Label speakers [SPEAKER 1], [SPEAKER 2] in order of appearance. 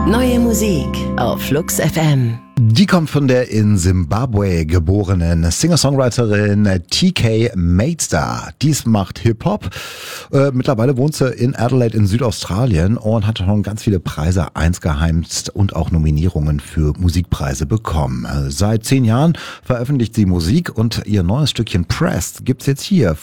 [SPEAKER 1] Neue Musik auf Flux FM.
[SPEAKER 2] Die kommt von der in Simbabwe geborenen Singer-Songwriterin TK Matestar. Dies macht Hip-Hop. Mittlerweile wohnt sie in Adelaide in Südaustralien und hat schon ganz viele Preise eingeheimst und auch Nominierungen für Musikpreise bekommen. Seit 10 Jahren veröffentlicht sie Musik und ihr neues Stückchen Pressed gibt's jetzt hier